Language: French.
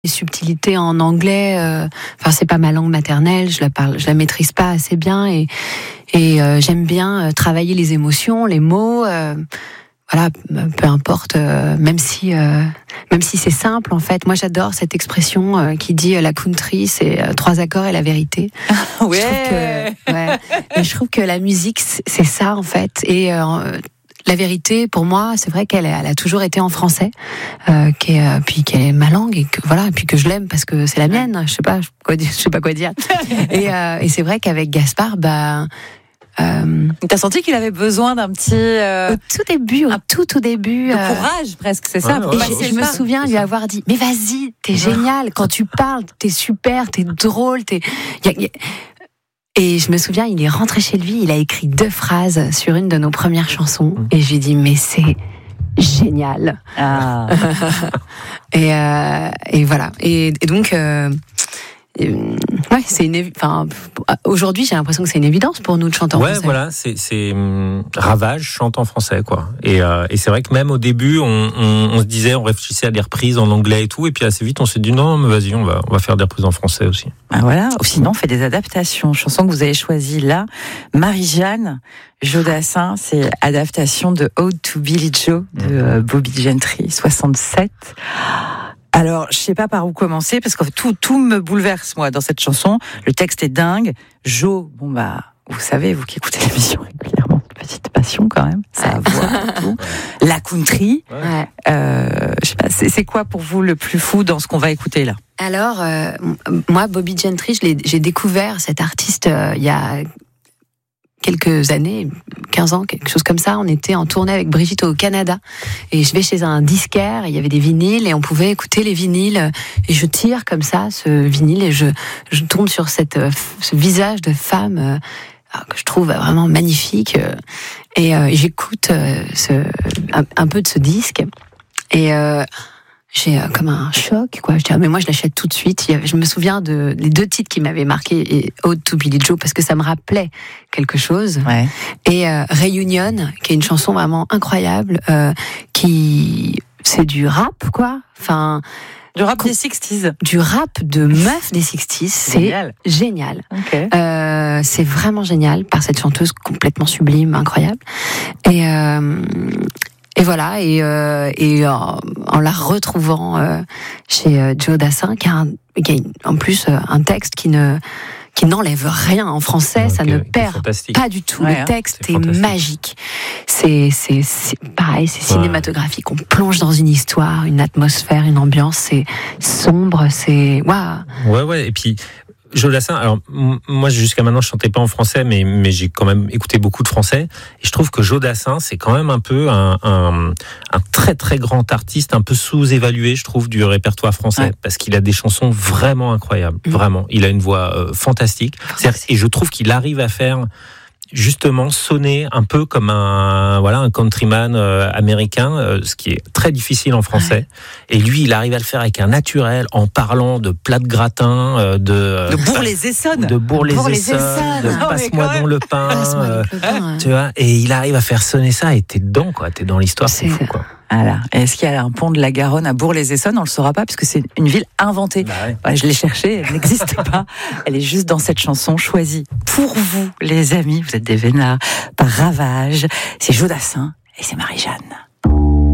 Les subtilités en anglais, c'est pas ma langue maternelle, je la maîtrise pas assez bien et j'aime bien travailler les émotions, les mots. Peu importe, même si c'est simple en fait. Moi j'adore cette expression qui dit la country c'est 3 accords et la vérité. Ouais. Je trouve que la musique c'est ça en fait et la vérité pour moi c'est vrai qu'elle a toujours été en français, puis qu'elle est ma langue et puis que je l'aime parce que c'est la mienne. Je sais pas quoi dire. et c'est vrai qu'avec Gaspard t'as senti qu'il avait besoin d'un petit au tout début de courage presque, c'est ça. Et je me souviens lui avoir dit mais vas-y, t'es génial quand tu parles, t'es super, t'es drôle, Et je me souviens, il est rentré chez lui, il a écrit 2 phrases sur une de nos premières chansons et je lui ai dit mais c'est génial. Et voilà. Et donc aujourd'hui, j'ai l'impression que c'est une évidence pour nous de chanter en français. Ouais, voilà, c'est Ravage chante en français, quoi. Et c'est vrai que même au début, on se disait, on réfléchissait à des reprises en anglais et tout, et puis assez vite, on s'est dit non, mais vas-y, on va faire des reprises en français aussi. Voilà. Ou sinon, on fait des adaptations. Chanson que vous avez choisie là, Marie-Jeanne, Jodassin, c'est adaptation de Ode to Billie Joe de Bobby Gentry, 67. Alors, je sais pas par où commencer, parce que tout me bouleverse, moi, dans cette chanson. Le texte est dingue. Jo, vous savez, vous qui écoutez l'émission régulièrement, petite passion quand même, ça voix tout. La country. Je sais pas, c'est quoi pour vous le plus fou dans ce qu'on va écouter là? Alors, moi, Bobby Gentry, j'ai découvert cet artiste il y a quelques années, 15 ans, quelque chose comme ça. On était en tournée avec Brigitte au Canada et je vais chez un disquaire, il y avait des vinyles et on pouvait écouter les vinyles et je tire comme ça ce vinyle et je tombe sur ce visage de femme que je trouve vraiment magnifique et j'écoute un peu de ce disque et j'ai comme un choc, quoi. Je dis, mais moi, je l'achète tout de suite. Je me souviens les 2 titres qui m'avaient marqué, et Ode to Billie Joe, parce que ça me rappelait quelque chose. Ouais. Et Reunion, qui est une chanson vraiment incroyable, c'est du rap, quoi. Enfin. Du rap des 60s. Du rap de meuf des 60s. C'est génial. Okay. C'est vraiment génial par cette chanteuse complètement sublime, incroyable. Et voilà, et en la retrouvant chez Jodassin, qui a en plus un texte qui n'enlève rien en français, ça ne perd pas du tout. Le texte est magique. C'est pareil, c'est cinématographique. On plonge dans une histoire, une atmosphère, une ambiance. C'est sombre, c'est waouh. Ouais. Et puis Jodassin, alors moi jusqu'à maintenant je chantais pas en français, mais j'ai quand même écouté beaucoup de français et je trouve que Jodassin c'est quand même un peu un très très grand artiste, un peu sous-évalué je trouve du répertoire français parce qu'il a des chansons vraiment incroyables, vraiment. Il a une voix fantastique et je trouve qu'il arrive à faire justement sonner un peu comme un countryman américain, ce qui est très difficile en français. Et lui, il arrive à le faire avec un naturel, en parlant de plats de gratin, de Bourg-les-Essonnes, de passe-moi donc le pain, tu vois. Et il arrive à faire sonner ça. Et t'es dedans, quoi. T'es dans l'histoire, c'est fou, quoi. Voilà. Est-ce qu'il y a un pont de la Garonne à Bourg-les-Essonnes? On le saura pas puisque c'est une ville inventée. Je l'ai cherchée, elle n'existe pas. Elle est juste dans cette chanson choisie pour vous, les amis. Vous êtes des vénards par Ravage. C'est Jodassin et c'est Marie-Jeanne.